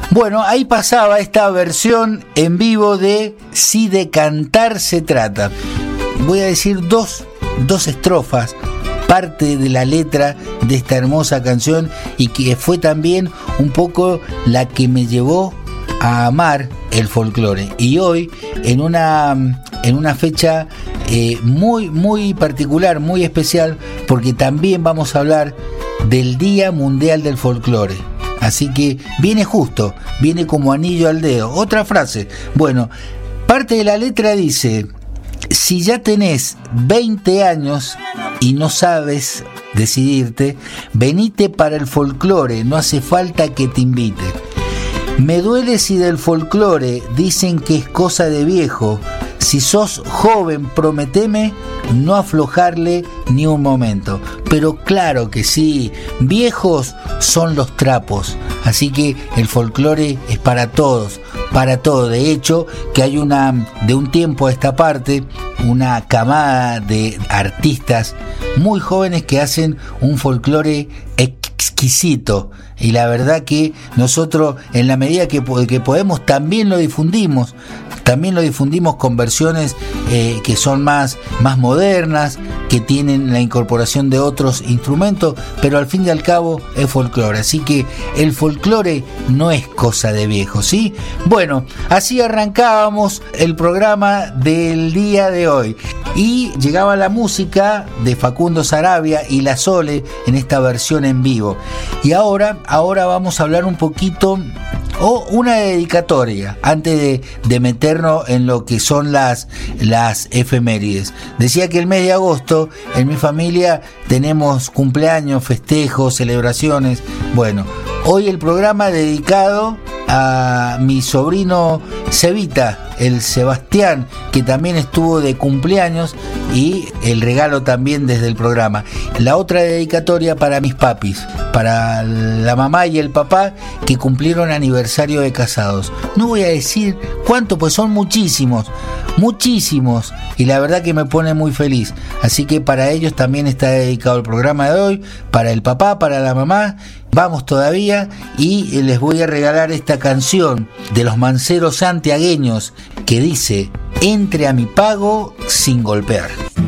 Bueno, ahí pasaba esta versión en vivo de Si de cantar se trata. Voy a decir dos estrofas, parte de la letra de esta hermosa canción, y que fue también un poco la que me llevó a amar el folclore. Y hoy, en una fecha muy, muy particular, muy especial, porque también vamos a hablar del Día Mundial del Folclore. Así que viene justo, viene como anillo al dedo. Otra frase, bueno, parte de la letra dice: si ya tenés 20 años y no sabes decidirte, venite para el folclore, no hace falta que te invite. Me duele si del folclore dicen que es cosa de viejo. Si sos joven, prometeme no aflojarle ni un momento. Pero claro que sí, viejos son los trapos. Así que el folclore es para todos, para todo. De hecho, que hay de un tiempo a esta parte, una camada de artistas muy jóvenes que hacen un folclore exquisito, y la verdad que nosotros, en la medida que podemos, también lo difundimos con versiones que son más modernas, que tienen la incorporación de otros instrumentos, pero al fin y al cabo es folclore. Así que el folclore no es cosa de viejo, ¿sí? Bueno, así arrancábamos el programa del día de hoy, y llegaba la música de Facundo Saravia y La Sole en esta versión en vivo. Y ahora vamos a hablar un poquito, o una dedicatoria, antes de meternos en lo que son las efemérides. Decía que el mes de agosto en mi familia tenemos cumpleaños, festejos, celebraciones. Bueno, hoy el programa dedicado a mi sobrino Cevita, el Sebastián, que también estuvo de cumpleaños, y el regalo también desde el programa. La otra dedicatoria para mis papis, para la mamá y el papá, que cumplieron aniversario de casados. No voy a decir cuánto, pues son muchísimos, y la verdad que me pone muy feliz. Así que para ellos también está dedicado el programa de hoy, para el papá, para la mamá. Vamos todavía, y les voy a regalar esta canción de los manceros santiagueños que dice: entre a mi pago sin golpear.